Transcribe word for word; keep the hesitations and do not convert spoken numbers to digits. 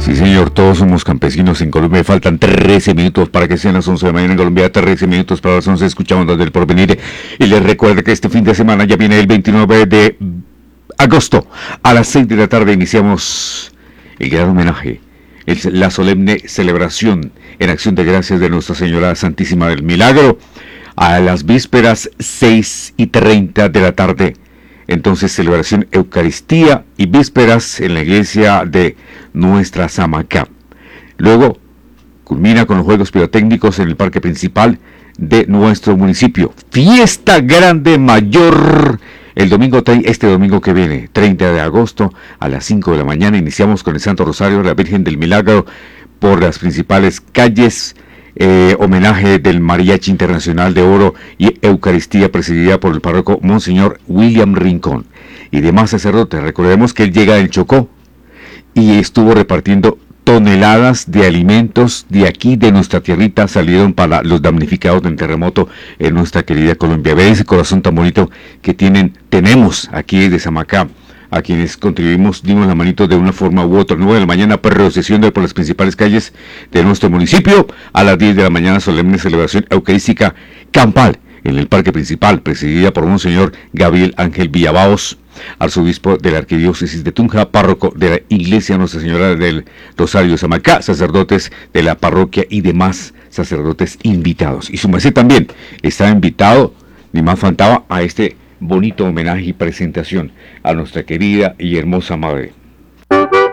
Sí, señor, todos somos campesinos en Colombia. Faltan trece minutos para que sean las once de la mañana en Colombia, trece minutos para las once. Escuchamos desde el porvenir. Y les recuerdo que este fin de semana ya viene el veintinueve de agosto. A las seis de la tarde iniciamos el gran homenaje, el, la solemne celebración en acción de gracias de Nuestra Señora Santísima del Milagro. A las vísperas, seis y treinta de la tarde. Entonces, celebración Eucaristía y vísperas en la iglesia de Nuestra Samacá. Luego, culmina con los juegos pirotécnicos en el parque principal de nuestro municipio. Fiesta grande mayor. El domingo, este domingo que viene, treinta de agosto, a las cinco de la mañana, iniciamos con el Santo Rosario de la Virgen del Milagro por las principales calles. Eh, homenaje del Mariachi Internacional de Oro y Eucaristía presidida por el párroco Monseñor William Rincón y demás sacerdotes. Recordemos que él llega del Chocó y estuvo repartiendo toneladas de alimentos de aquí, de nuestra tierrita, salieron para los damnificados del terremoto en nuestra querida Colombia. Ve ese corazón tan bonito que tienen, tenemos aquí de Samacá, a quienes contribuimos, dimos la manito de una forma u otra. nueve de la mañana, procesión de por las principales calles de nuestro municipio. A las diez de la mañana, solemne celebración eucarística campal en el parque principal, presidida por Monseñor Gabriel Ángel Villabaos, arzobispo de la Arquidiócesis de Tunja, párroco de la Iglesia Nuestra Señora del Rosario de Samacá, sacerdotes de la parroquia y demás sacerdotes invitados. Y su merced también está invitado, ni más faltaba, a este bonito homenaje y presentación a nuestra querida y hermosa madre.